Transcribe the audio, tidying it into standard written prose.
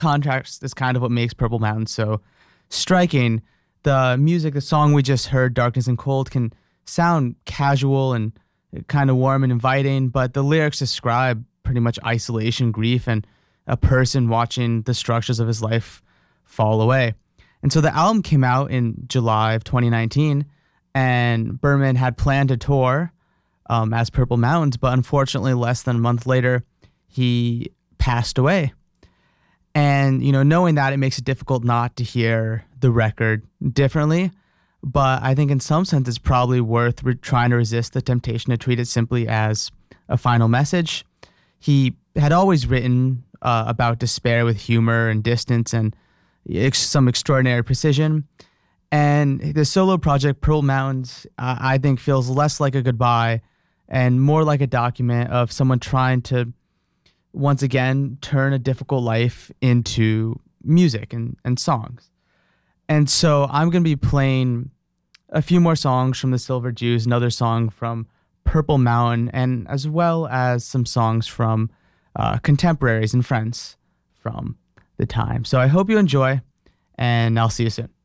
Contrast is kind of what makes Purple Mountain so striking. The music, the song we just heard, Darkness and Cold, can sound casual and kind of warm and inviting, but the lyrics describe pretty much isolation, grief, and a person watching the structures of his life fall away. And so the album came out in July of 2019, and Berman had planned to tour as Purple Mountains, but unfortunately, less than a month later, he passed away. And, knowing that, it makes it difficult not to hear the record differently. But I think in some sense, it's probably worth trying to resist the temptation to treat it simply as a final message. He had always written about despair with humor and distance and some extraordinary precision. And the solo project, Purple Mountains, I think feels less like a goodbye and more like a document of someone trying to once again turn a difficult life into music and songs. And so I'm going to be playing a few more songs from the Silver Jews, another song from Purple Mountain, and as well as some songs from contemporaries and friends from the time. So I hope you enjoy, and I'll see you soon.